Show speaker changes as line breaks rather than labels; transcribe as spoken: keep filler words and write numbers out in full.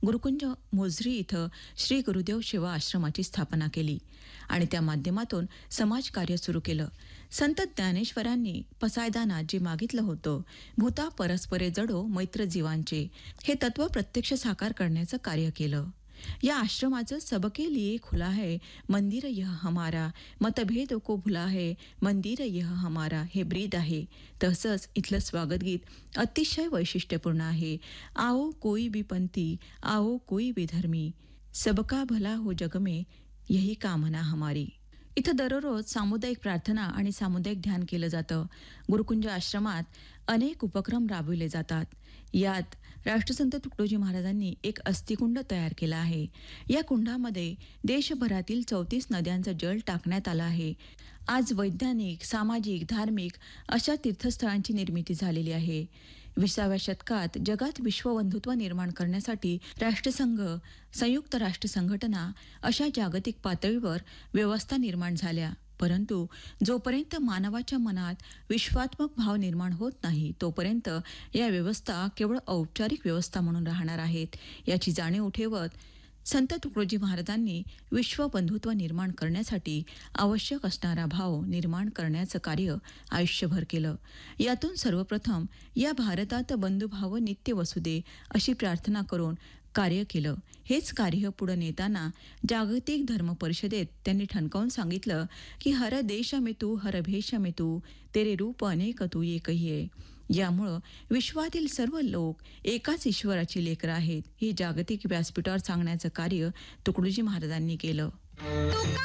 गुरुकुंज मोझरी इथं श्री गुरुदेव सेवा आश्रमाची स्थापना केली आणि त्या माध्यमातून समाजकार्य सुरू केलं. संत ज्ञानेश्वरांनी पसायदानात जे मागितलं होतं, भूता परस्परे जडो मैत्र जीवांचे, हे तत्व प्रत्यक्ष साकार करण्याचं कार्य केलं. या आश्रमाचं सबके लिए खुला है मंदिर यह हमारा, मतभेद को भुला है मंदिर यह हमारा हे ब्रीद आहे. तसंच इथलं स्वागत गीत अतिशय वैशिष्ट्यपूर्ण आहे. आओ कोई भी पंथी, आओ कोई भी धर्मी, सबका भला हो जग में यही कामना हमारी. इथं दररोज सामुदायिक प्रार्थना आणि सामुदायिक ध्यान केलं जातं. गुरुकुंज आश्रमात अनेक उपक्रम राबविले जातात. यात राष्ट्रसंत तुकडोजी महाराजांनी एक अस्थिकुंड तयार केला आहे. या कुंडामध्ये देशभरातील चौतीस नद्यांचं जल टाकण्यात आलं आहे. आज वैज्ञानिक, सामाजिक, धार्मिक अशा तीर्थस्थळांची निर्मिती झालेली आहे. विसाव्या शतकात जगात विश्वबंधुत्व निर्माण करण्यासाठी राष्ट्रसंघ, संयुक्त राष्ट्र संघटना अशा जागतिक पातळीवर व्यवस्था निर्माण झाल्या. परंतु जोपर्यंत मानवाच्या मनात विश्वात्मक भाव निर्माण होत नाही, तोपर्यंत या व्यवस्था केवळ औपचारिक व्यवस्था म्हणून राहणार आहेत. याची जाणीव ठेवत संत तुकडोजी महाराजांनी विश्वबंधुत्व निर्माण करण्यासाठी आवश्यक असणारा भाव निर्माण करण्याचं कार्य आयुष्यभर केलं. यातून सर्वप्रथम या भारतात बंधुभाव नित्य वसू दे अशी प्रार्थना करून कार्य केलं. हेच कार्य पुढे नेताना जागतिक धर्म परिषदेत त्यांनी ठणकावून सांगितलं की हर देश में तू, हर भेष में तू, तेरे रूप अनेक तू एक ही आहे. यामुळं विश्वातील सर्व लोक एकाच ईश्वराची लेकरं आहेत, हे जागतिक व्यासपीठावर सांगण्याचं कार्य तुकडोजी महाराजांनी केलं.